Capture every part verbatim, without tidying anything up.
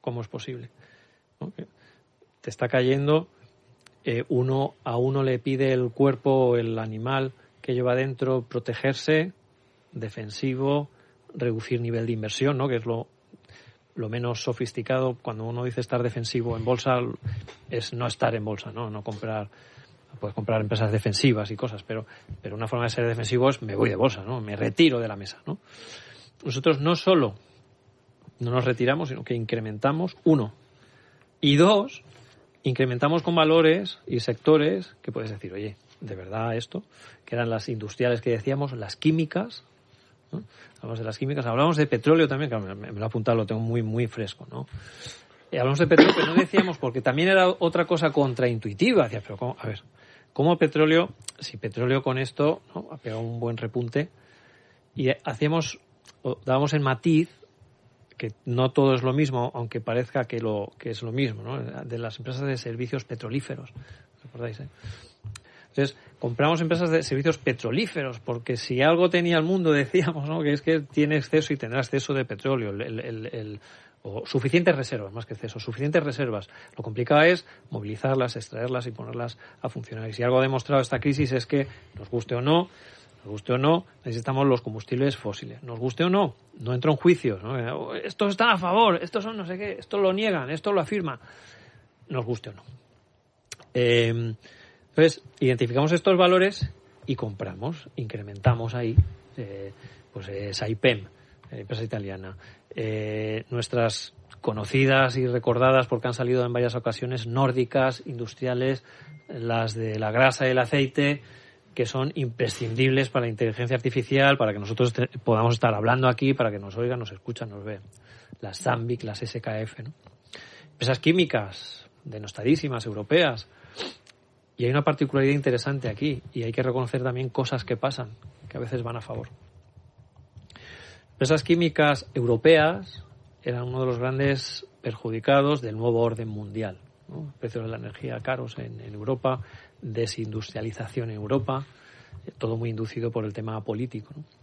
¿Cómo es posible? ¿No? Te está cayendo, eh, uno a uno le pide el cuerpo, el animal que lleva dentro, protegerse, defensivo, reducir nivel de inversión, ¿no? Que es lo, lo menos sofisticado. Cuando uno dice estar defensivo en bolsa, es no estar en bolsa, ¿no? No comprar, puedes comprar empresas defensivas y cosas, pero, pero una forma de ser defensivo es me voy de bolsa, ¿no? Me retiro de la mesa, ¿no? Nosotros no solo no nos retiramos, sino que incrementamos, uno. Y dos, incrementamos con valores y sectores que puedes decir, oye, de verdad esto, que eran las industriales que decíamos, las químicas, ¿no? Hablamos de las químicas, hablamos de petróleo también, que me, me lo he apuntado, lo tengo muy, muy fresco, ¿no? Y hablamos de petróleo, pero no decíamos, porque también era otra cosa contraintuitiva. Decía, pero ¿cómo? A ver, ¿cómo petróleo? Si petróleo con esto, ¿no? Ha pegado un buen repunte, y hacíamos, dábamos el matiz, que no todo es lo mismo, aunque parezca que lo que es lo mismo, ¿no? De las empresas de servicios petrolíferos, ¿recordáis? Eh? Entonces, compramos empresas de servicios petrolíferos, porque si algo tenía el mundo, decíamos, ¿no? Que es que tiene exceso y tendrá exceso de petróleo, el, el, el, el, o suficientes reservas, más que exceso, suficientes reservas. Lo complicado es movilizarlas, extraerlas y ponerlas a funcionar. Y si algo ha demostrado esta crisis es que, nos guste o no, nos guste o no, necesitamos los combustibles fósiles. Nos guste o no, no entro en juicios, ¿no? Estos están a favor, estos son no sé qué, estos lo niegan, estos lo afirman. Nos guste o no. Eh, entonces, identificamos estos valores y compramos, incrementamos ahí, eh, pues eh, Saipem, empresa italiana, eh, nuestras conocidas y recordadas porque han salido en varias ocasiones, nórdicas, industriales, las de la grasa y el aceite, que son imprescindibles para la inteligencia artificial, para que nosotros te, podamos estar hablando aquí, para que nos oigan, nos escuchan, nos vean. Las Zambic, las S K F, ¿no? Empresas químicas, denostadísimas, europeas. Y hay una particularidad interesante aquí, y hay que reconocer también cosas que pasan, que a veces van a favor. Empresas químicas europeas eran uno de los grandes perjudicados del nuevo orden mundial, ¿no? Precios de la energía caros en, en Europa, desindustrialización en Europa, eh, todo muy inducido por el tema político, ¿no?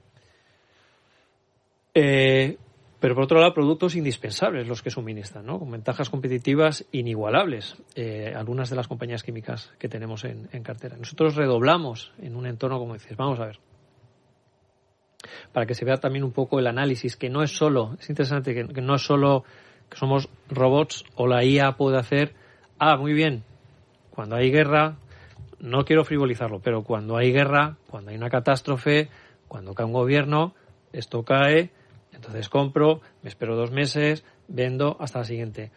Eh, pero por otro lado, productos indispensables los que suministran, ¿no? Con ventajas competitivas inigualables, eh, algunas de las compañías químicas que tenemos en, en cartera. Nosotros redoblamos en un entorno, como dices, vamos a ver, para que se vea también un poco el análisis, que no es solo, es interesante que, que no es solo que somos robots o la I A puede hacer, ah, muy bien, cuando hay guerra, no quiero frivolizarlo, pero cuando hay guerra, cuando hay una catástrofe, cuando cae un gobierno, esto cae, entonces compro, me espero dos meses, vendo hasta la siguiente.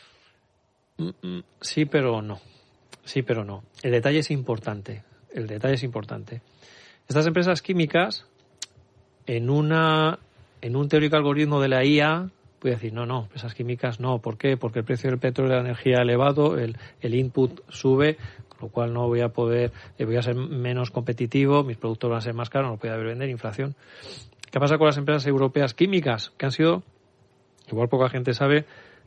Sí, pero no. Sí, pero no. El detalle es importante. El detalle es importante. Estas empresas químicas, en una en un teórico algoritmo de la I A, voy a decir, no, no, empresas químicas no. ¿Por qué? Porque el precio del petróleo y la energía ha elevado, el, el input sube, con lo cual no voy a poder, voy a ser menos competitivo, mis productos van a ser más caros, no voy a poder vender, inflación. ¿Qué pasa con las empresas europeas químicas? Que han sido, igual poca gente sabe,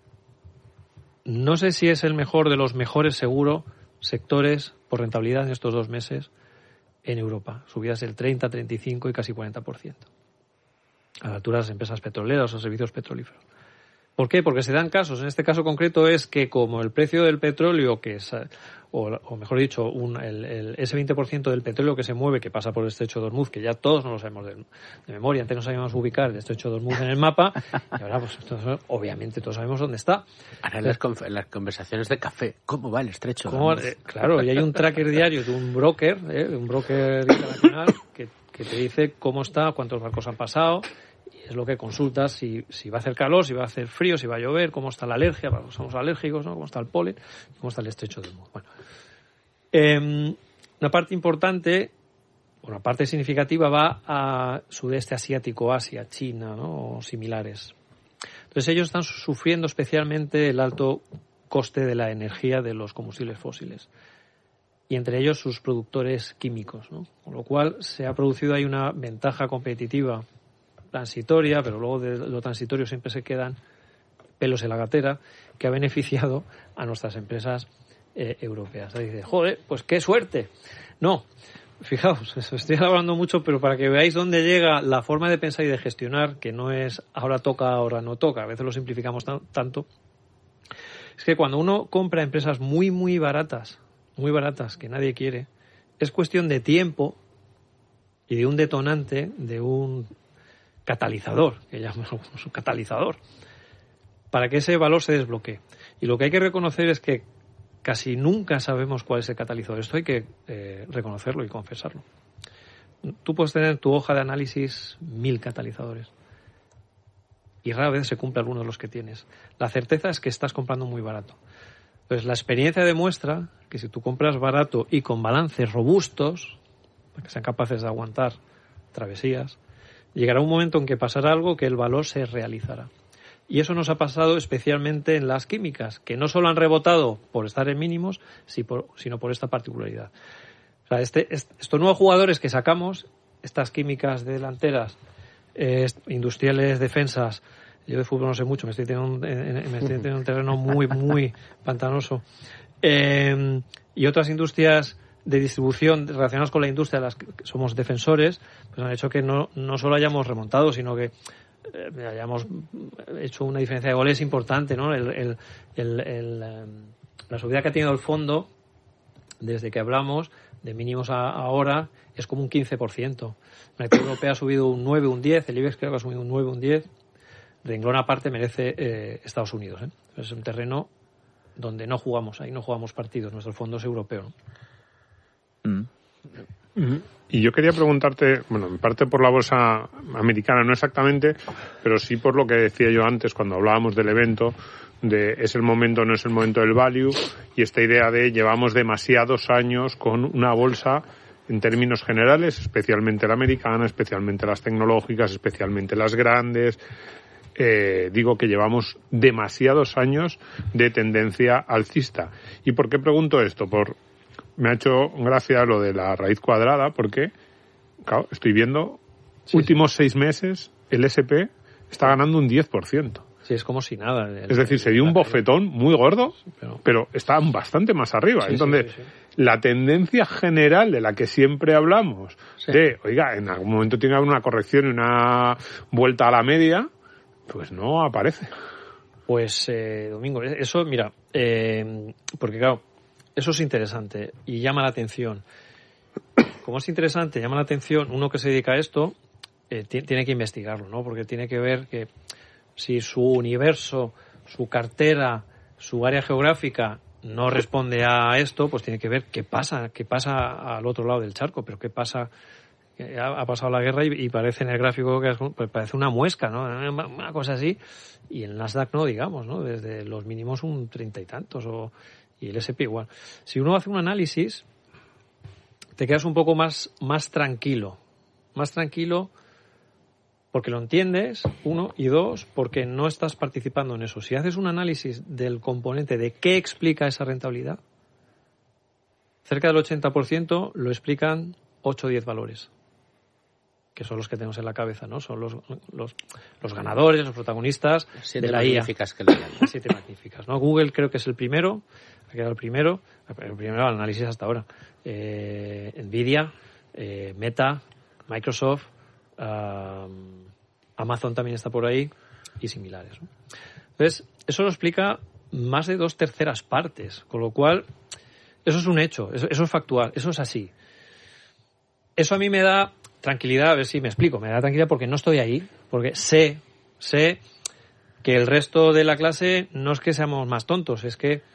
no sé si es el mejor de los mejores seguro sectores por rentabilidad en estos dos meses en Europa. Subidas del treinta, treinta y cinco y casi cuarenta por ciento. A la altura de las empresas petroleras o servicios petrolíferos. ¿Por qué? Porque se dan casos. En este caso concreto es que como el precio del petróleo, que es, o, o mejor dicho, un, el, el, ese veinte por ciento del petróleo que se mueve, que pasa por el estrecho de Hormuz, que ya todos no lo sabemos de, de memoria, antes no sabíamos ubicar el estrecho de Hormuz en el mapa, y ahora pues todos, obviamente todos sabemos dónde está. Ahora en las, conf- las conversaciones de café, ¿cómo va el estrecho de Hormuz? Eh, claro, y hay un tracker diario de un broker, eh, de un broker internacional, que, que te dice cómo está, cuántos barcos han pasado. Es lo que consultas, si, si va a hacer calor, si va a hacer frío, si va a llover, cómo está la alergia, somos alérgicos, ¿no? Cómo está el polen, cómo está el estrecho de Hormuz. Bueno, eh, una parte importante, una parte significativa va a sudeste asiático, Asia, China, ¿no? O similares. Entonces ellos están sufriendo especialmente el alto coste de la energía de los combustibles fósiles. Y entre ellos sus productores químicos, ¿no? Con lo cual se ha producido ahí una ventaja competitiva transitoria, pero luego de lo transitorio siempre se quedan pelos en la gatera, que ha beneficiado a nuestras empresas eh, europeas. Ahí dice, joder, pues qué suerte. No, fijaos, eso estoy hablando mucho, pero para que veáis dónde llega la forma de pensar y de gestionar, que no es ahora toca, ahora no toca, a veces lo simplificamos tan, tanto, Es que cuando uno compra empresas muy, muy baratas, muy baratas, que nadie quiere, es cuestión de tiempo y de un detonante, de un catalizador, que llamamos un catalizador, para que ese valor se desbloquee. Y lo que hay que reconocer es que casi nunca sabemos cuál es el catalizador. Esto hay que eh, reconocerlo y confesarlo. Tú puedes tener en tu hoja de análisis mil catalizadores y rara vez se cumple alguno de los que tienes. La certeza es que estás comprando muy barato. Entonces, la experiencia demuestra que si tú compras barato y con balances robustos, para que sean capaces de aguantar travesías, llegará un momento en que pasará algo que el valor se realizará. Y eso nos ha pasado especialmente en las químicas, que no solo han rebotado por estar en mínimos, sino por esta particularidad. O sea, este, este, estos nuevos jugadores que sacamos, estas químicas delanteras, eh, industriales, defensas, yo de fútbol no sé mucho, me estoy teniendo un, me estoy teniendo un terreno muy, muy pantanoso, eh, y otras industrias de distribución relacionadas con la industria, las que somos defensores, pues han hecho que no, no solo hayamos remontado, sino que eh, hayamos hecho una diferencia de goles importante, ¿no? El, el, el, el, eh, la subida que ha tenido el fondo desde que hablamos de mínimos a ahora es como un quince por ciento. La Unión Europea ha subido un nueve, un diez, el IBEX creo que ha subido un nueve, un diez. Renglón aparte merece eh, Estados Unidos, ¿eh? Es un terreno donde no jugamos, ahí no jugamos partidos, nuestro fondo es europeo, ¿no? Mm. Mm. Y yo quería preguntarte, bueno, en parte por la bolsa americana, no exactamente, pero sí por lo que decía yo antes cuando hablábamos del evento, de es el momento, no es el momento del value, y esta idea de llevamos demasiados años con una bolsa en términos generales, especialmente la americana, especialmente las tecnológicas, especialmente las grandes. Eh, digo que llevamos demasiados años de tendencia alcista. ¿Y por qué pregunto esto? Por me ha hecho gracia lo de la raíz cuadrada, porque claro, estoy viendo sí, últimos sí. seis meses el ese pe está ganando un diez por ciento. Sí, es como si nada. El, es decir, se dio un bofetón muy gordo, pero, pero está bastante más arriba. Sí, Entonces, sí, sí, sí. la tendencia general de la que siempre hablamos, sí. de, oiga, en algún momento tiene que haber una corrección y una vuelta a la media, pues no aparece. Pues, eh, Domingo, eso, mira, eh, porque claro, eso es interesante y llama la atención. Como es interesante, llama la atención, uno que se dedica a esto, eh, t- tiene que investigarlo, ¿no? Porque tiene que ver que si su universo, su cartera, su área geográfica no responde a esto, pues tiene que ver qué pasa, qué pasa al otro lado del charco, pero qué pasa, ha, ha pasado la guerra y, y parece en el gráfico que es, pues parece una muesca, ¿no? Una cosa así, y el Nasdaq no, digamos, ¿no? Desde los mínimos un treinta y tantos, o, y el ese and pe igual. Si uno hace un análisis, te quedas un poco más, más tranquilo, más tranquilo, porque lo entiendes, uno, y dos, porque no estás participando en eso. Si haces un análisis del componente de qué explica esa rentabilidad, cerca del ochenta por ciento lo explican ocho o diez valores, que son los que tenemos en la cabeza, ¿no? Son los, los, los ganadores, los protagonistas siete de la I A. Magníficas que le llaman. Las siete magníficas, ¿no? Google creo que es el primero, ha quedado el primero, el primero al análisis hasta ahora. Eh, Nvidia, eh, Meta, Microsoft, Um, Amazon también está por ahí y similares, ¿no? Entonces, eso lo explica más de dos terceras partes, con lo cual eso es un hecho, eso, eso es factual, eso es así. Eso a mí me da tranquilidad, a ver si me explico, me da tranquilidad porque no estoy ahí, porque sé, sé que el resto de la clase no es que seamos más tontos, es que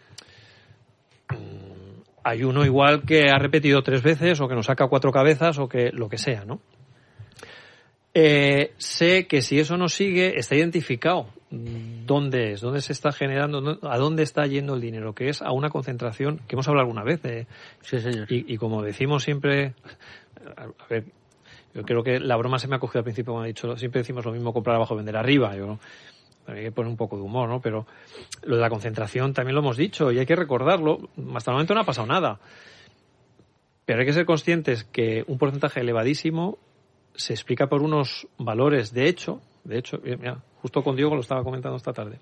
um, hay uno igual que ha repetido tres veces o que nos saca cuatro cabezas o que lo que sea, ¿no? Eh, sé que si eso no sigue, está identificado dónde es, dónde se está generando, a dónde está yendo el dinero, que es a una concentración que hemos hablado alguna vez. Eh, sí, señor. Y, y como decimos siempre, a ver, yo creo que la broma se me ha cogido al principio cuando he dicho, siempre decimos lo mismo, comprar abajo, vender arriba. Yo, hay que poner un poco de humor, ¿no? Pero lo de la concentración también lo hemos dicho y hay que recordarlo. Hasta el momento no ha pasado nada. Pero hay que ser conscientes que un porcentaje elevadísimo se explica por unos valores. De hecho, de hecho, mira, justo con Diego lo estaba comentando esta tarde.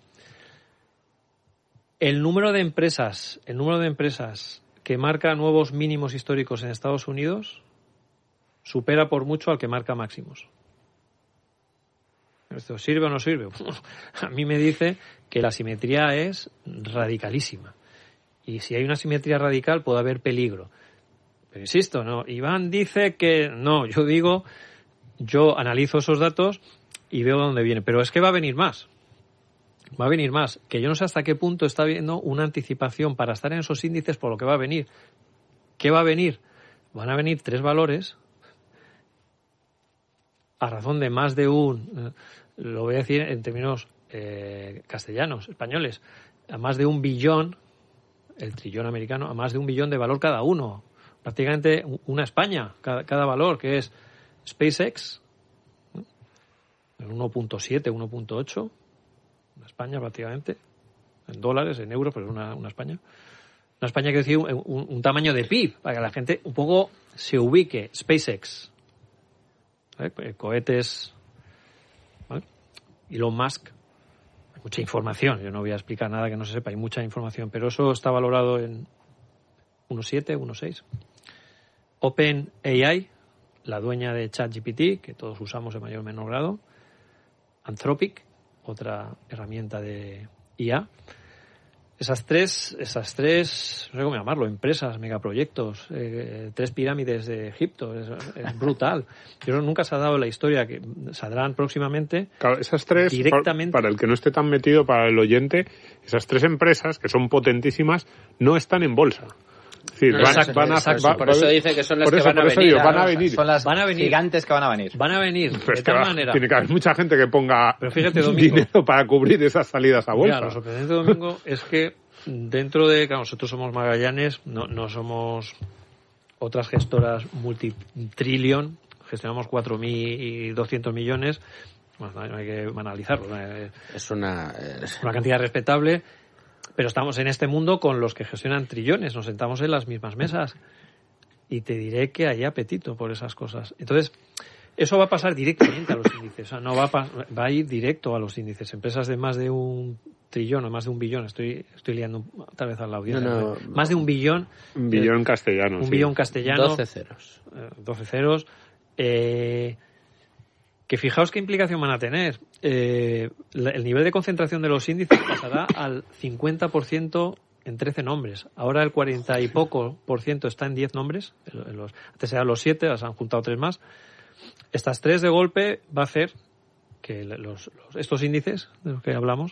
El número de empresas, el número de empresas que marca nuevos mínimos históricos en Estados Unidos supera por mucho al que marca máximos. ¿Esto sirve o no sirve? A mí me dice que la simetría es radicalísima. Y si hay una simetría radical puede haber peligro. Pero insisto, no, Iván dice que no, yo digo, yo analizo esos datos y veo dónde viene. Pero es que va a venir más. Va a venir más. Que yo no sé hasta qué punto está habiendo una anticipación para estar en esos índices por lo que va a venir. ¿Qué va a venir? Van a venir tres valores a razón de más de un, lo voy a decir en términos eh, castellanos, españoles, a más de un billón, el trillón americano, a más de un billón de valor cada uno. Prácticamente una España, cada, cada valor, que es SpaceX, en uno punto siete, uno punto ocho, una España prácticamente, en dólares, en euros, pero una, una España. Una España que decir un, un, un tamaño de P I B, para que la gente un poco se ubique. SpaceX, ¿vale? Cohetes, ¿vale? Elon Musk, hay mucha información, yo no voy a explicar nada que no se sepa, hay mucha información, pero eso está valorado en uno punto siete, uno punto seis. OpenAI, la dueña de ChatGPT, que todos usamos en mayor o menor grado. Anthropic, otra herramienta de I A. Esas tres, esas tres, no sé cómo llamarlo, empresas, megaproyectos, eh, tres pirámides de Egipto, es, es brutal. Yo nunca se ha dado la historia, que saldrán próximamente. Claro, esas tres, directamente. Para el que no esté tan metido, para el oyente, esas tres empresas, que son potentísimas, no están en bolsa. Es decir, no, van, exacto, van a, exacto, va, por eso dice que son las que eso, van a venir. Digo, claro, van a venir. Son las van a venir. gigantes que van a venir. Van a venir, pues de tal va, manera. Tiene que haber mucha gente que ponga Pero fíjate, Domingo, dinero para cubrir esas salidas a bolsa. Mira, lo sorprendente, Domingo, es que dentro de, claro, nosotros somos Magallanes, no, no somos otras gestoras multitrillion, gestionamos cuatro mil doscientos millones, bueno, no hay que analizarlo, es una, es una cantidad respetable, pero estamos en este mundo con los que gestionan trillones, nos sentamos en las mismas mesas y te diré que hay apetito por esas cosas. Entonces, eso va a pasar directamente a los índices, o sea, no va a, pa- va a ir directo a los índices. Empresas de más de un trillón o más de un billón, estoy estoy liando tal vez a la audiencia, no, no, más de un billón. Un billón eh, castellano. Un sí. billón castellano. doce ceros. Eh, doce ceros. Eh, que fijaos qué implicación van a tener. Eh, la, el nivel de concentración de los índices pasará al cincuenta por ciento en trece nombres. Ahora el cuarenta y poco por ciento está en diez nombres. En, en los, antes eran los siete, ahora se han juntado tres más. Estas tres de golpe va a hacer que los, los, estos índices de los que hablamos,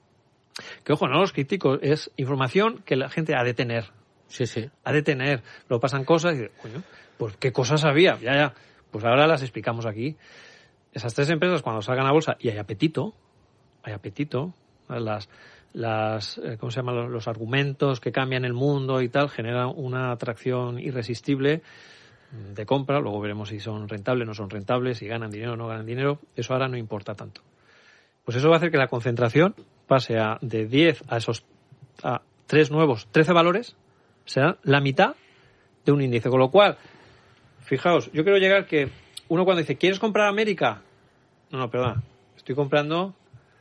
que ojo, no los critico, es información que la gente ha de tener. Sí, sí. Ha de tener. Luego pasan cosas y dice, coño, pues qué cosas había. Ya, ya. Pues ahora las explicamos aquí. Esas tres empresas cuando salgan a bolsa y hay apetito, hay apetito, las, las, ¿cómo se llaman? Los, los argumentos que cambian el mundo y tal, generan una atracción irresistible de compra. Luego veremos si son rentables o no son rentables, si ganan dinero o no ganan dinero. Eso ahora no importa tanto. Pues eso va a hacer que la concentración pase a de diez a esos a tres nuevos, trece valores, será la mitad de un índice. Con lo cual, fijaos, yo quiero llegar que uno cuando dice, ¿quieres comprar América? No, no, perdona, estoy comprando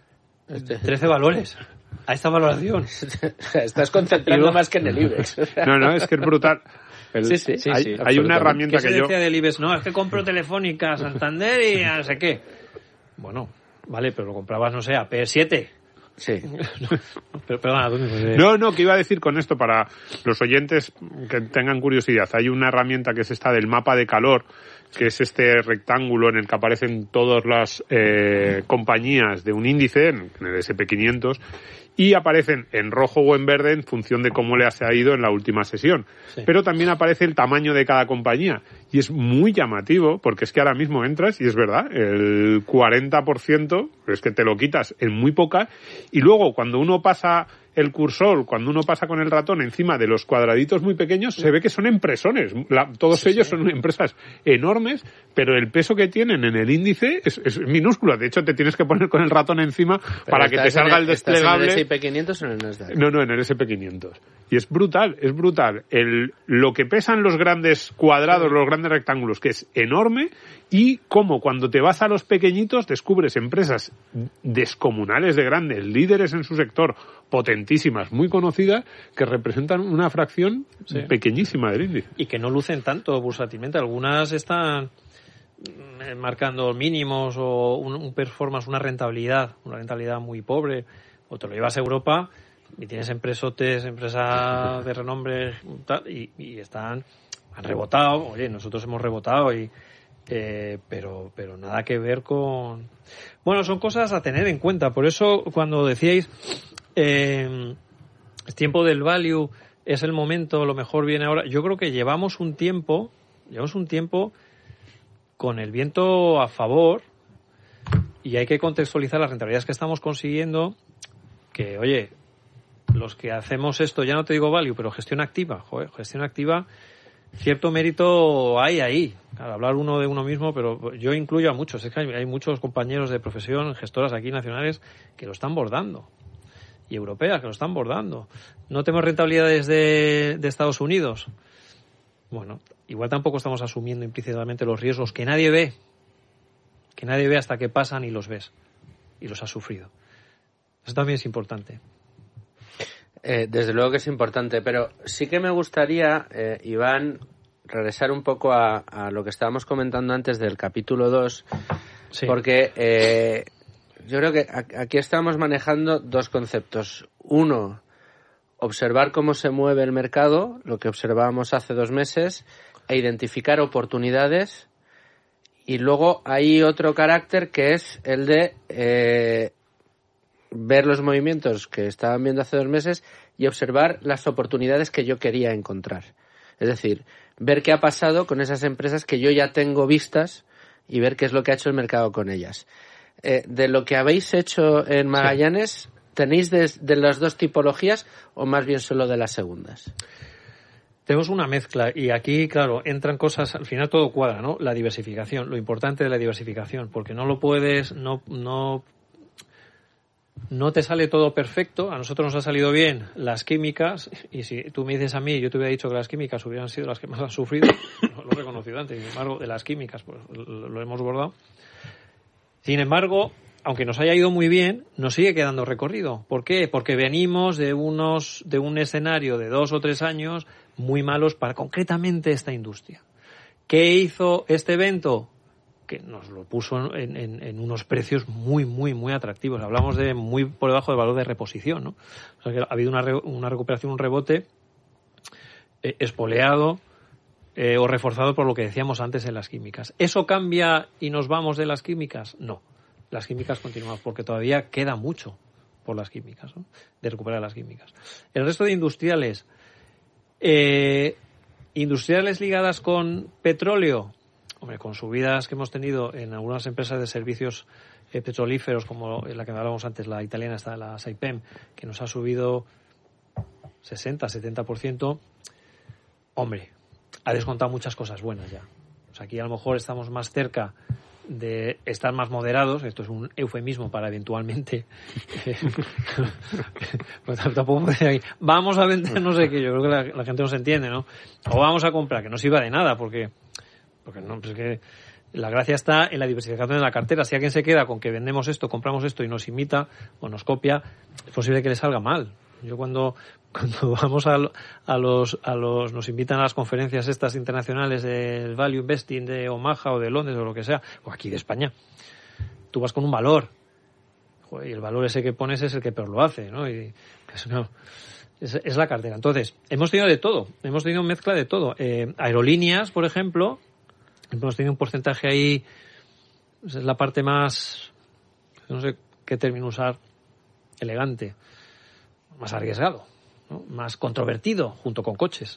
trece valores a esta valoración. Estás concentrando Digo, más que en el IBEX. No, no, es que es brutal. El, Sí, sí, sí, hay, sí, hay una herramienta ¿Qué que se yo... decía del IBEX? No, es que compro Telefónica, Santander y no sé qué. Bueno, vale, pero lo comprabas, no sé, a P siete. Sí. Pero, perdona, tú mismo, eh. No, no, que iba a decir con esto para los oyentes que tengan curiosidad. Hay una herramienta que es esta del mapa de calor, que es este rectángulo en el que aparecen todas las eh, compañías de un índice, en el ese and pe quinientos, y aparecen en rojo o en verde en función de cómo le ha ido en la última sesión. Sí. Pero también aparece el tamaño de cada compañía. Y es muy llamativo, porque es que ahora mismo entras, y es verdad, el cuarenta por ciento es que te lo quitas en muy poca, y luego cuando uno pasa el cursor, cuando uno pasa con el ratón encima de los cuadraditos muy pequeños, se ve que son empresones. La, todos sí, ellos sí. son empresas enormes, pero el peso que tienen en el índice es, es minúsculo. De hecho, te tienes que poner con el ratón encima pero para que te salga el, el desplegable. ¿Estás en el ese and pe quinientos o en el Nasdaq? No, no, en el ese and pe quinientos. Y es brutal, es brutal. El, lo que pesan los grandes cuadrados, sí. los grandes rectángulos, que es enorme, y cómo cuando te vas a los pequeñitos descubres empresas descomunales de grandes, líderes en su sector, potentísimas, muy conocidas, que representan una fracción sí. pequeñísima del índice. Y que no lucen tanto bursátilmente. Algunas están marcando mínimos o un, un performance, una rentabilidad, una rentabilidad muy pobre. O te lo llevas a Europa y tienes empresotes, empresas de renombre tal, y, y están, han rebotado. Oye, nosotros hemos rebotado y eh, pero pero nada que ver con... Bueno, son cosas a tener en cuenta. Por eso cuando decíais eh, es tiempo del value, es el momento, lo mejor viene ahora. Yo creo que llevamos un tiempo, llevamos un tiempo con el viento a favor y hay que contextualizar las rentabilidades que estamos consiguiendo, que, oye, los que hacemos esto, ya no te digo value, pero gestión activa, joder, gestión activa, cierto mérito hay ahí. Claro, hablar uno de uno mismo, pero yo incluyo a muchos. Es que hay, hay muchos compañeros de profesión, gestoras aquí nacionales, que lo están bordando. Y europeas que lo están bordando. No tenemos rentabilidades de, de Estados Unidos. Bueno, igual tampoco estamos asumiendo implícitamente los riesgos que nadie ve. Que nadie ve hasta que pasan y los ves. Y los has sufrido. Eso también es importante. Eh, desde luego que es importante, pero sí que me gustaría, eh, Iván, regresar un poco a, a lo que estábamos comentando antes del capítulo dos, sí. Porque eh, yo creo que aquí estamos manejando dos conceptos. Uno, observar cómo se mueve el mercado, lo que observábamos hace dos meses, e identificar oportunidades. Y luego hay otro carácter que es el de eh, ver los movimientos que estaban viendo hace dos meses y observar las oportunidades que yo quería encontrar. Es decir, ver qué ha pasado con esas empresas que yo ya tengo vistas y ver qué es lo que ha hecho el mercado con ellas. Eh, de lo que habéis hecho en Magallanes, sí. ¿Tenéis de, de las dos tipologías o más bien solo de las segundas? Tenemos una mezcla y aquí, claro, entran cosas, al final todo cuadra, ¿no? La diversificación, lo importante de la diversificación, porque no lo puedes, no, no, no te sale todo perfecto. A nosotros nos ha salido bien las químicas y si tú me dices a mí, yo te hubiera dicho que las químicas hubieran sido las que más han sufrido, lo he reconocido antes, sin embargo, de las químicas, pues lo, lo hemos bordado. Sin embargo, aunque nos haya ido muy bien, nos sigue quedando recorrido. ¿Por qué? Porque venimos de unos, de un escenario de dos o tres años muy malos para concretamente esta industria. ¿Qué hizo este evento? Que nos lo puso en, en, en unos precios muy, muy, muy atractivos. Hablamos de muy por debajo del valor de reposición, ¿no? O sea que ha habido una, re, una recuperación, un rebote eh, espoleado eh, o reforzado por lo que decíamos antes en las químicas. ¿Eso cambia y nos vamos de las químicas? No. Las químicas continuamos porque todavía queda mucho por las químicas, ¿no? De recuperar las químicas. El resto de industriales, eh, industriales ligadas con petróleo, hombre, con subidas que hemos tenido en algunas empresas de servicios eh, petrolíferos, como la que hablábamos antes, la italiana, está la Saipem, que nos ha subido sesenta, setenta por ciento, hombre, ha descontado muchas cosas buenas ya. O sea, aquí a lo mejor estamos más cerca de estar más moderados. Esto es un eufemismo para eventualmente pues tampoco vamos a vender no sé qué, yo creo que la, la gente no se entiende, ¿no? O vamos a comprar, que no sirva de nada porque porque no, pues es que la gracia está en la diversificación de la cartera. Si alguien se queda con que vendemos esto, compramos esto y nos imita o nos copia, es posible que le salga mal. Yo cuando cuando vamos a, a los a los nos invitan a las conferencias estas internacionales del Value Investing de Omaha o de Londres o lo que sea, o aquí de España, tú vas con un valor, joder, y el valor ese que pones es el que peor lo hace, ¿no? Y es, no, es, es la cartera. Entonces, hemos tenido de todo, hemos tenido mezcla de todo. Eh, aerolíneas, por ejemplo, hemos tenido un porcentaje ahí, pues es la parte más, no sé qué término usar, elegante, más arriesgado, ¿no? Más controvertido, junto con coches.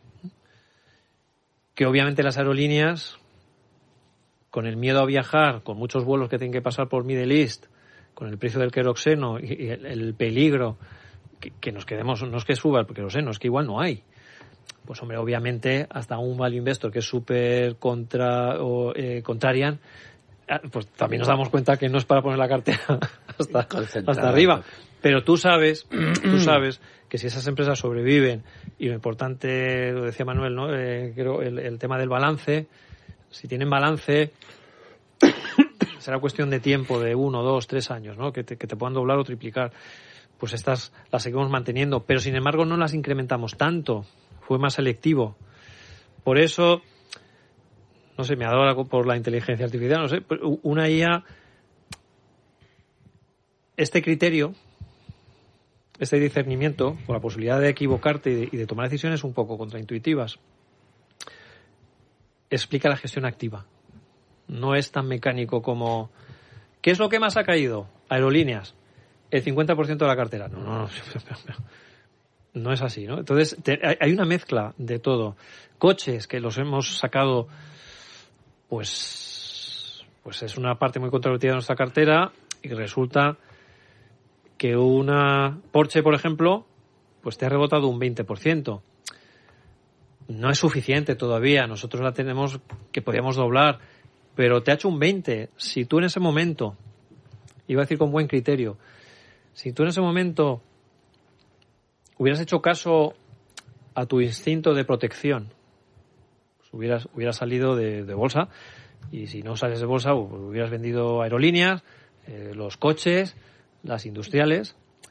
Que obviamente las aerolíneas, con el miedo a viajar, con muchos vuelos que tienen que pasar por Middle East, con el precio del queroxeno y el, el peligro, que, que nos quedemos, no es que suba el queroxeno, es que igual no hay. Pues hombre, obviamente, hasta un value investor que es súper contra, o, eh, contrarian, pues también nos damos cuenta que no es para poner la cartera hasta, hasta arriba. Pero tú sabes, tú sabes que si esas empresas sobreviven, y lo importante, lo decía Manuel, ¿no? Eh, creo el, el tema del balance, si tienen balance, será cuestión de tiempo, de uno, dos, tres años, ¿no? Que te, que te puedan doblar o triplicar. Pues estas las seguimos manteniendo, pero sin embargo no las incrementamos tanto, fue más selectivo. Por eso, no sé, me ha dado la, por la inteligencia artificial, no sé, una I A, este criterio este discernimiento, con la posibilidad de equivocarte y de, y de tomar decisiones un poco contraintuitivas, explica la gestión activa. No es tan mecánico como ¿qué es lo que más ha caído? Aerolíneas. El cincuenta por ciento de la cartera. No, no, no. No es así, ¿no? Entonces, te, hay una mezcla de todo. Coches, que los hemos sacado, pues, pues es una parte muy controvertida de nuestra cartera y resulta que una Porsche, por ejemplo, pues te ha rebotado un veinte por ciento. No es suficiente todavía. Nosotros la tenemos que podíamos doblar, pero te ha hecho un veinte. Si tú en ese momento, iba a decir con buen criterio, si tú en ese momento hubieras hecho caso a tu instinto de protección, pues hubieras, hubieras salido de, de bolsa, y si no sales de bolsa, pues hubieras vendido aerolíneas, eh, los coches, las industriales.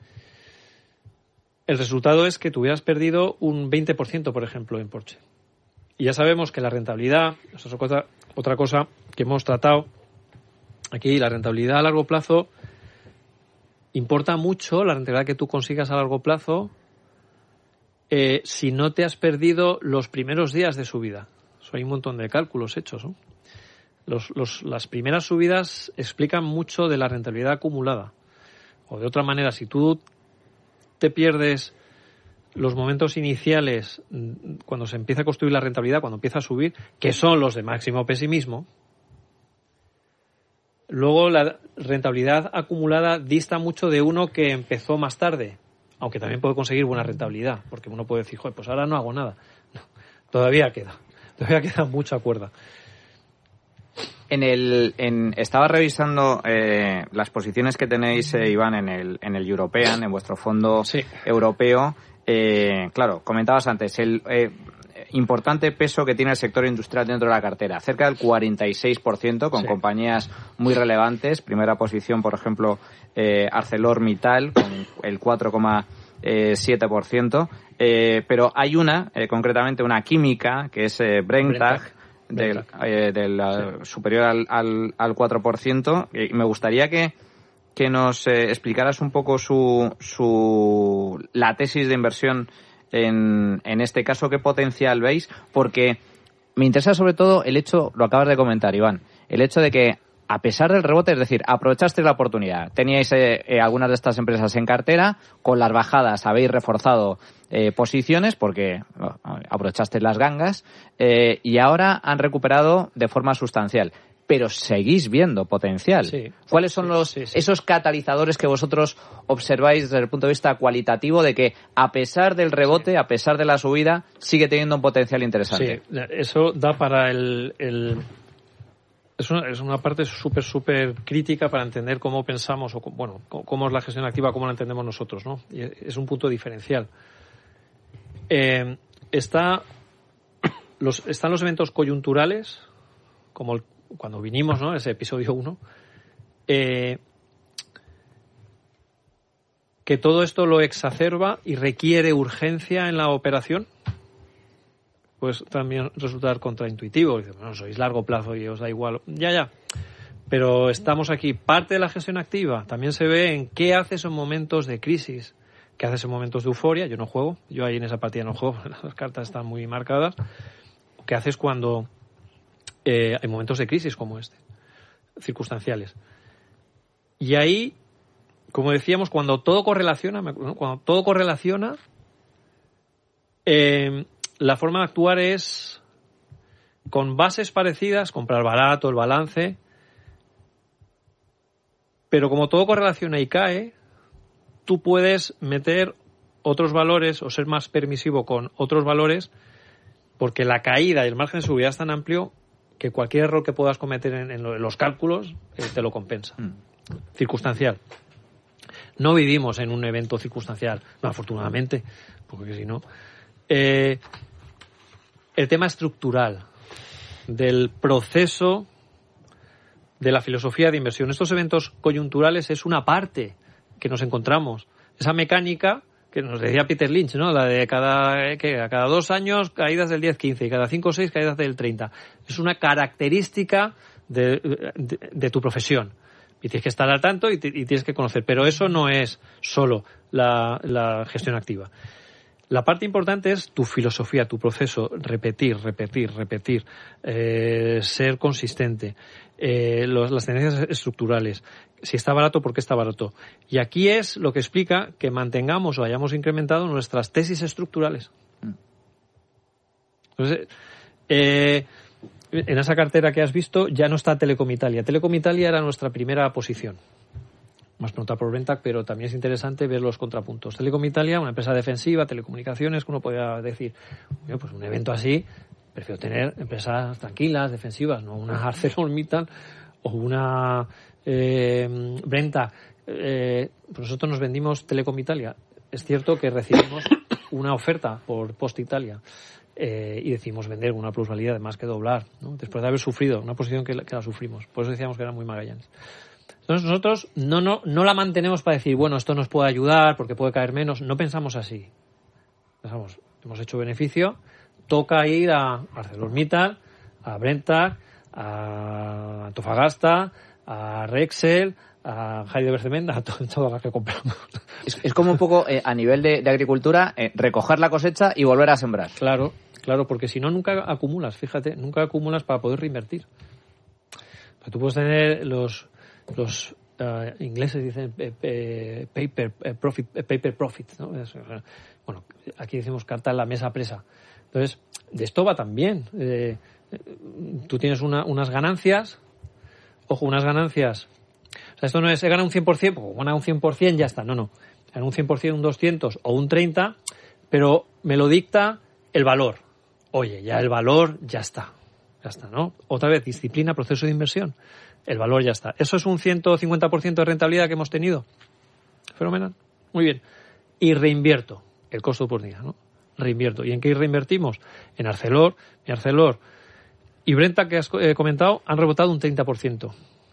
El resultado es que tú hubieras perdido un veinte por ciento, por ejemplo, en Porsche. Y ya sabemos que la rentabilidad, eso es otra, otra cosa que hemos tratado aquí, la rentabilidad a largo plazo, importa mucho la rentabilidad que tú consigas a largo plazo eh, si no te has perdido los primeros días de subida. Eso hay un montón de cálculos hechos, ¿no? Los, los, las primeras subidas explican mucho de la rentabilidad acumulada. O de otra manera, si tú te pierdes los momentos iniciales cuando se empieza a construir la rentabilidad, cuando empieza a subir, que son los de máximo pesimismo, luego la rentabilidad acumulada dista mucho de uno que empezó más tarde, aunque también puede conseguir buena rentabilidad, porque uno puede decir, joder, pues ahora no hago nada. No, todavía queda, todavía queda mucha cuerda. En el, en, estaba revisando eh, las posiciones que tenéis, eh, Iván, en el, en el European, en vuestro fondo sí. europeo. Eh, claro, comentabas antes, el eh, importante peso que tiene el sector industrial dentro de la cartera, cerca del cuarenta y seis por ciento, con sí. compañías muy relevantes. Primera posición, por ejemplo, eh, ArcelorMittal, con el cuatro coma siete por ciento. Eh, pero hay una, eh, concretamente una química, que es eh, Brenntag, del, eh, del sí. superior al, al, al cuatro por ciento. Y me gustaría que que nos eh, explicaras un poco su, su la tesis de inversión en, en este caso, qué potencial veis, porque me interesa sobre todo el hecho, lo acabas de comentar, Iván, el hecho de que a pesar del rebote, es decir, aprovechasteis la oportunidad, teníais eh, eh, algunas de estas empresas en cartera, con las bajadas habéis reforzado eh, posiciones porque bueno, aprovechasteis las gangas eh, y ahora han recuperado de forma sustancial. Pero seguís viendo potencial. Sí, ¿Cuáles son sí, los sí, sí. esos catalizadores que vosotros observáis desde el punto de vista cualitativo de que a pesar del rebote, sí. a pesar de la subida, sigue teniendo un potencial interesante? Sí, eso da para el... el... Es, una, es una parte súper, súper crítica para entender cómo pensamos, o bueno, cómo es la gestión activa, cómo la entendemos nosotros, ¿no? Y es un punto diferencial. Eh, está los, están los eventos coyunturales, como el cuando vinimos, ¿no? Ese episodio uno, eh, que todo esto lo exacerba y requiere urgencia en la operación, pues también resultar contraintuitivo. Dice, bueno, sois largo plazo y os da igual. Ya, ya. Pero estamos aquí. Parte de la gestión activa también se ve en qué haces en momentos de crisis, qué haces en momentos de euforia. Yo no juego. Yo ahí en esa partida no juego. Las cartas están muy marcadas. ¿Qué haces cuando Eh, hay momentos de crisis como este, circunstanciales? Y ahí, como decíamos, cuando todo correlaciona, ¿no? cuando todo correlaciona, eh, la forma de actuar es con bases parecidas, comprar barato, el balance, pero como todo correlaciona y cae, tú puedes meter otros valores o ser más permisivo con otros valores, porque la caída y el margen de subida es tan amplio que cualquier error que puedas cometer en, en los cálculos eh, te lo compensa. Mm. Circunstancial. No vivimos en un evento circunstancial, no, afortunadamente, porque si no... Eh, el tema estructural del proceso de la filosofía de inversión. Estos eventos coyunturales es una parte que nos encontramos. Esa mecánica que nos decía Peter Lynch, ¿no? La de cada, que a cada dos años caídas del diez quince y cada cinco o seis caídas del treinta. Es una característica de, de, de tu profesión. Y tienes que estar al tanto y, te, y tienes que conocer. Pero eso no es solo la, la gestión activa. La parte importante es tu filosofía, tu proceso, repetir, repetir, repetir, eh, ser consistente, eh, los, las tendencias estructurales, si está barato, ¿por qué está barato? Y aquí es lo que explica que mantengamos o hayamos incrementado nuestras tesis estructurales. Entonces, eh, en esa cartera que has visto ya no está Telecom Italia. Telecom Italia era nuestra primera posición. Más pregunta por Brentac, pero también es interesante ver los contrapuntos. Telecom Italia, una empresa defensiva, telecomunicaciones, que uno podría decir, pues un evento así, prefiero tener empresas tranquilas, defensivas, no una ArcelorMittal o una eh, Brentac. Eh, pues nosotros nos vendimos Telecom Italia. Es cierto que recibimos una oferta por Post Italia eh, y decidimos vender una plusvalía de más que doblar, ¿no? Después de haber sufrido una posición que la, que la sufrimos. Por eso decíamos que era muy Magallanes. Entonces nosotros no, no, no la mantenemos para decir, bueno, esto nos puede ayudar porque puede caer menos. No pensamos así. Pensamos, hemos hecho beneficio, toca ir a ArcelorMittal, a Brentac, a Antofagasta, a Rexel, a Heidelberg, a todas las que compramos. Es, es como un poco eh, a nivel de, de agricultura, eh, recoger la cosecha y volver a sembrar. Claro, claro, porque si no nunca acumulas, fíjate, nunca acumulas para poder reinvertir. Pero tú puedes tener los... los uh, ingleses dicen eh, eh, paper eh, profit eh, paper profit, ¿no? Es, eh, bueno, aquí decimos carta en la mesa presa. Entonces, de esto va también. Eh, tú tienes una, unas ganancias, ojo, unas ganancias. O sea, esto no es, he ganado un cien por ciento, pues gana un cien por ciento, ya está. No, no. Gana un cien por ciento, un doscientos o un treinta, pero me lo dicta el valor. Oye, ya el valor ya está. Ya está, ¿no? Otra vez, disciplina, proceso de inversión. El valor ya está. Eso es un ciento cincuenta por ciento de rentabilidad que hemos tenido. Fenomenal. Muy bien. Y reinvierto. El costo de oportunidad, ¿no? Reinvierto. ¿Y en qué reinvertimos? En Arcelor. Mi Arcelor y Brentac, que has eh, comentado, han rebotado un treinta por ciento.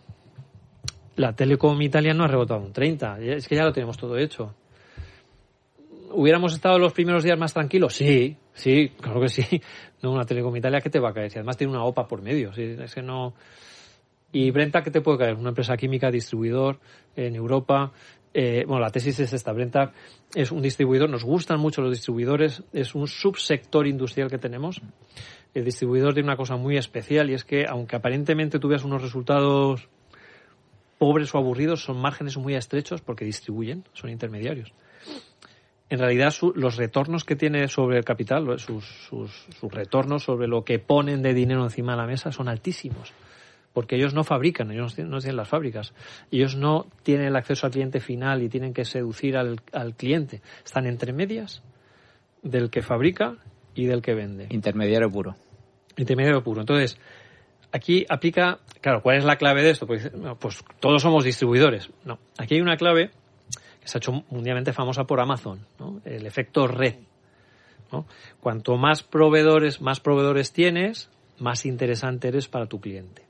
La Telecom Italia no ha rebotado un treinta por ciento. Es que ya lo tenemos todo hecho. ¿Hubiéramos estado los primeros días más tranquilos? Sí, sí, claro que sí. No, una Telecom Italia, ¿qué te va a caer? Si además tiene una O P A por medio. ¿Sí? Es que no... ¿Y Brentac qué te puede caer? Una empresa química, distribuidor en Europa. Eh, bueno, la tesis es esta. Brentac es un distribuidor. Nos gustan mucho los distribuidores. Es un subsector industrial que tenemos. El distribuidor tiene una cosa muy especial y es que, aunque aparentemente tuvieras unos resultados pobres o aburridos, son márgenes muy estrechos porque distribuyen, son intermediarios. En realidad, su, los retornos que tiene sobre el capital, sus, sus, sus retornos sobre lo que ponen de dinero encima de la mesa son altísimos. Porque ellos no fabrican, ellos no tienen las fábricas. Ellos no tienen el acceso al cliente final y tienen que seducir al, al cliente. Están entre medias del que fabrica y del que vende. Intermediario puro. Intermediario puro. Entonces, aquí aplica... Claro, ¿cuál es la clave de esto? Pues, no, pues todos somos distribuidores. No, aquí hay una clave que se ha hecho mundialmente famosa por Amazon, ¿no? El efecto red, ¿no? Cuanto más proveedores, más proveedores tienes, más interesante eres para tu cliente.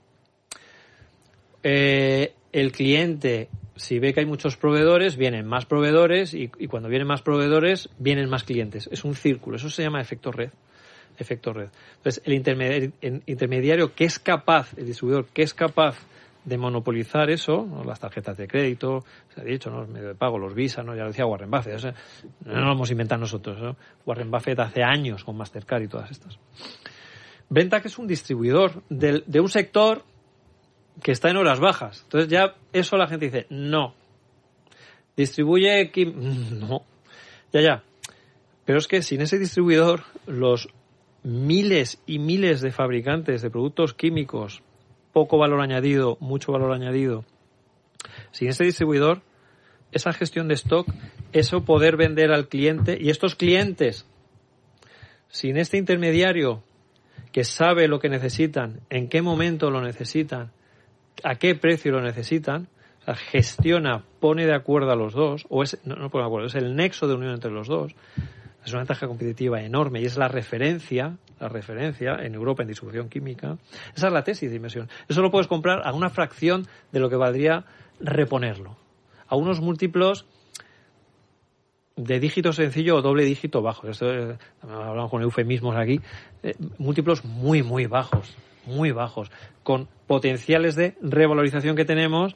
Eh, el cliente, si ve que hay muchos proveedores, vienen más proveedores y, y cuando vienen más proveedores, vienen más clientes. Es un círculo. Eso se llama efecto red. Efecto red. Entonces, el intermediario, el intermediario que es capaz, el distribuidor que es capaz de monopolizar eso, ¿no? Las tarjetas de crédito, se ha dicho, ¿no? Los medios de pago, los Visa, ¿no? Ya lo decía Warren Buffett. O sea, no lo hemos inventado nosotros, ¿no? Warren Buffett hace años con Mastercard y todas estas. Brentac es un distribuidor de, de un sector que está en horas bajas. Entonces ya eso la gente dice, no. Distribuye... No. Ya, ya. Pero es que sin ese distribuidor, los miles y miles de fabricantes de productos químicos, poco valor añadido, mucho valor añadido, sin ese distribuidor, esa gestión de stock, eso poder vender al cliente, y estos clientes, sin este intermediario que sabe lo que necesitan, en qué momento lo necesitan, a qué precio lo necesitan, o sea, gestiona, pone de acuerdo a los dos, o es, no, no pone de acuerdo, es el nexo de unión entre los dos, es una ventaja competitiva enorme y es la referencia, la referencia en Europa en distribución química. Esa es la tesis de inversión. Eso lo puedes comprar a una fracción de lo que valdría reponerlo. A unos múltiplos de dígito sencillo o doble dígito bajo. Esto eh, hablamos con eufemismos aquí. Eh, múltiplos muy, muy bajos. Muy bajos. Con potenciales de revalorización que tenemos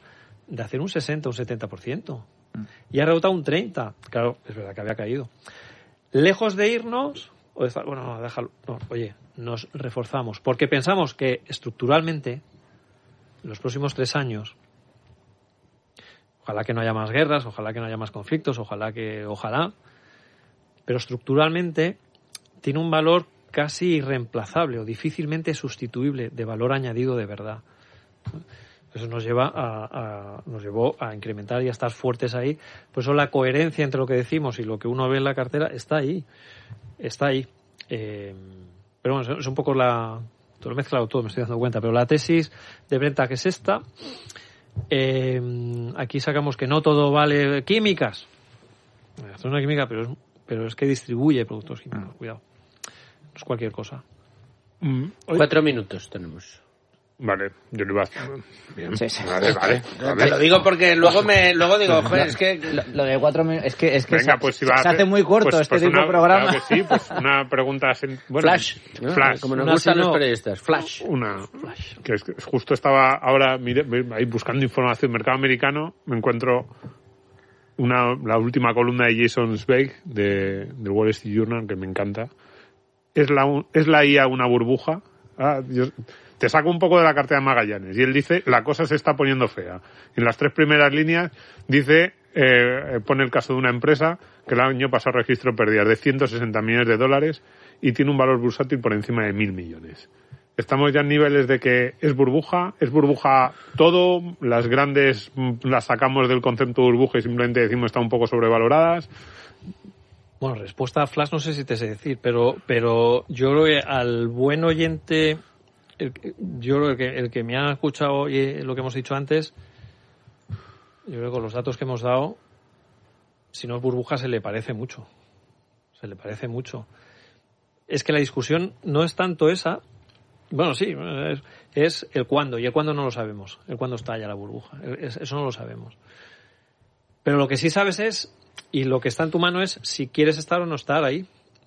de hacer un sesenta, un setenta por ciento. Y ha rebotado un treinta. Claro, es verdad que había caído. Lejos de irnos, o de estar, bueno, déjalo. No, oye, nos reforzamos. Porque pensamos que estructuralmente, en los próximos tres años, ojalá que no haya más guerras, ojalá que no haya más conflictos, ojalá que, ojalá, pero estructuralmente tiene un valor casi irreemplazable o difícilmente sustituible de valor añadido de verdad. Eso nos lleva a, a, nos llevó a incrementar y a estar fuertes ahí. Por eso la coherencia entre lo que decimos y lo que uno ve en la cartera está ahí. Está ahí. Eh, pero bueno, es un poco la... Todo lo he mezclado todo, me estoy dando cuenta. Pero la tesis de Brenta, que es esta, eh, aquí sacamos que no todo vale químicas. Esto es una química, pero es, pero es que distribuye productos químicos. Cuidado. No es cualquier cosa. Mm, Cuatro minutos tenemos. Vale, yo lo iba a hacer. Bien. Sí, sí. Vale, vale. vale. Te lo digo porque luego me luego digo, joder, es que lo, lo de cuatro minutos es que es que Venga, se, pues si se, va se hace muy corto pues, este pues tipo una, de programa. Claro que sí, pues una pregunta bueno, flash, ¿no? flash, como nos una gustan sino, los periodistas, flash. Una flash. Que es, justo estaba ahora mire, ahí buscando información mercado americano, me encuentro una la última columna de Jason Zweig de del Wall Street Journal que me encanta. Es la es la I A una burbuja. Ah, yo, te saco un poco de la cartera de Magallanes y él dice la cosa se está poniendo fea. En las tres primeras líneas dice eh, pone el caso de una empresa que el año pasado registró pérdidas de ciento sesenta millones de dólares y tiene un valor bursátil por encima de mil millones. Estamos ya en niveles de que es burbuja, es burbuja todo, las grandes las sacamos del concepto de burbuja y simplemente decimos están un poco sobrevaloradas. Bueno, respuesta a Flash no sé si te sé decir, pero pero yo creo que al buen oyente, el, yo creo que el que me ha escuchado y lo que hemos dicho antes, yo creo que con los datos que hemos dado, si no es burbuja se le parece mucho, se le parece mucho. Es que la discusión no es tanto esa, bueno sí, es, es el cuándo, y el cuándo no lo sabemos, el cuándo estalla la burbuja, es, eso no lo sabemos. Pero lo que sí sabes es, y lo que está en tu mano es si quieres estar o no estar ahí.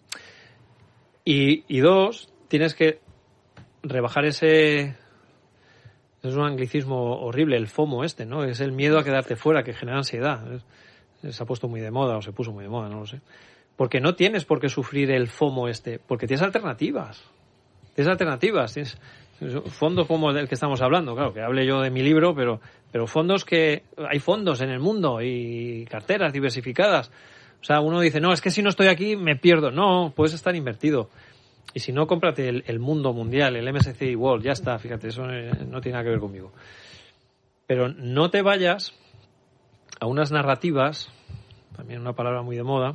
Y, y dos, tienes que rebajar ese... Es un anglicismo horrible, el FOMO este, ¿no? Es el miedo a quedarte fuera, que genera ansiedad. Es, se ha puesto muy de moda, o se puso muy de moda, no lo sé. Porque no tienes por qué sufrir el FOMO este, porque tienes alternativas. Tienes alternativas, tienes... fondos como del que estamos hablando, claro, que hable yo de mi libro, pero pero fondos que... Hay fondos en el mundo y carteras diversificadas. O sea, uno dice, no, es que si no estoy aquí me pierdo. No, puedes estar invertido. Y si no, cómprate el, el mundo mundial, el M S C I World, ya está, fíjate, eso no tiene nada que ver conmigo. Pero no te vayas a unas narrativas, también una palabra muy de moda,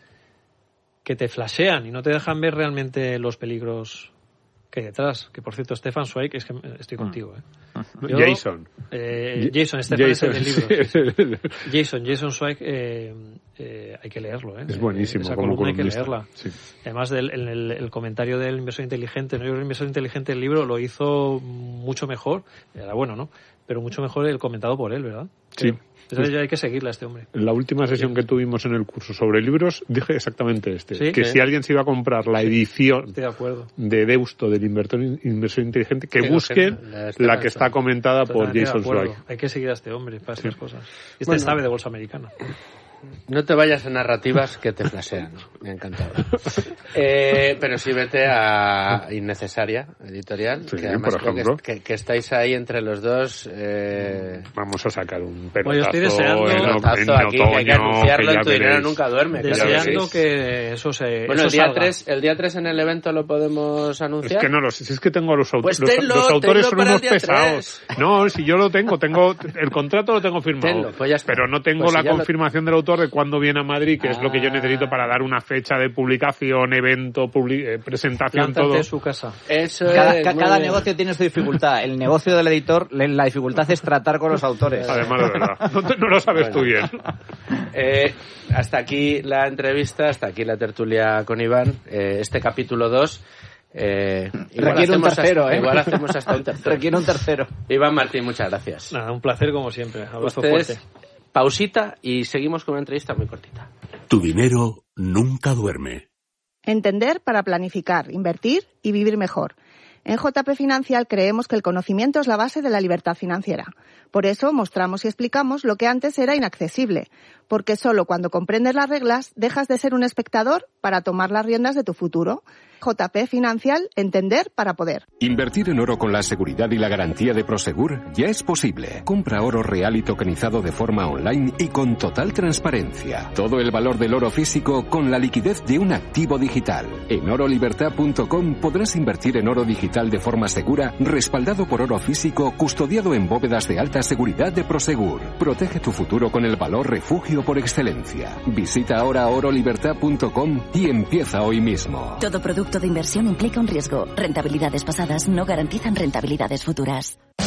que te flashean y no te dejan ver realmente los peligros que hay detrás. Que por cierto, Stefan Zweig, es que estoy contigo, ¿eh? Yo, Jason. Eh, Jason, Stefan Jason, es el del libro. Sí. Jason, Jason Zweig, eh, eh, hay que leerlo, ¿eh? Es buenísimo. Esa como columna hay que leerla. Sí. Además, del, el, el, el comentario del inversor inteligente, ¿no? Yo creo que el inversor inteligente del libro lo hizo mucho mejor. Era bueno, ¿no? Pero mucho mejor el comentado por él, ¿verdad? Sí. Entonces ya hay que seguirle a este hombre. En la última sesión que tuvimos en el curso sobre libros dije exactamente este, ¿Sí? que ¿Sí? si alguien se iba a comprar la edición Estoy de acuerdo. de Deusto del inversor, inversor inteligente, que busquen la, la que está comentada por Jason Zweig. Hay que seguir a este hombre para sí. estas cosas. Este bueno, sabe de bolsa americana. No te vayas a narrativas que te flashean. Me ha encantado. Eh, pero sí vete a Innecesaria, editorial, sí, que además por creo ejemplo. que, que, que estáis ahí entre los dos. Eh... Vamos a sacar un pelotazo, bueno, yo estoy deseando, en, pelotazo en aquí, otoño, que hay que anunciarlo, que en tu dinero veréis. nunca duerme. Deseando claro que, que eso se Bueno, eso el día, salga. tres, el día tres en el evento lo podemos anunciar. Es que no lo sé, si es que tengo a los autores. Pues tenlo, los, los autores tenlo son para unos el día pesados. tres. No, si yo lo tengo, tengo el contrato lo tengo firmado. Tenlo, pues ya está. Pero no tengo Pues la si ya confirmación lo... del autor de cuándo viene a Madrid, que ah. es lo que yo necesito para dar una fecha de publicación, evento, publi eh, presentación, Plántate todo. en su casa. Eso cada es, ca- cada bien. negocio tiene su dificultad. El negocio del editor, la dificultad es tratar con los autores. Además, de verdad. No, te, no lo sabes bueno. tú bien. Eh, hasta aquí la entrevista, hasta aquí la tertulia con Iván. Eh, este capítulo dos. Eh, Requiere un tercero, hasta, ¿eh? Igual hacemos hasta un tercero. Requiere un tercero. Iván Martín, muchas gracias. Nada, un placer como siempre. Abrazo Ustedes, fuerte. Pausita y seguimos con una entrevista muy cortita. Tu dinero nunca duerme. Entender para planificar, invertir y vivir mejor. En J P Financial creemos que el conocimiento es la base de la libertad financiera. Por eso mostramos y explicamos lo que antes era inaccesible, porque solo cuando comprendes las reglas dejas de ser un espectador para tomar las riendas de tu futuro. J P Financial, entender para poder. Invertir en oro con la seguridad y la garantía de Prosegur ya es posible. Compra oro real y tokenizado de forma online y con total transparencia. Todo el valor del oro físico con la liquidez de un activo digital. En oro libertad punto com podrás invertir en oro digital de forma segura, respaldado por oro físico, custodiado en bóvedas de alta seguridad de Prosegur. Protege tu futuro con el valor refugio por excelencia. Visita ahora oro libertad punto com y empieza hoy mismo. Todo producto de inversión implica un riesgo. Rentabilidades pasadas no garantizan rentabilidades futuras.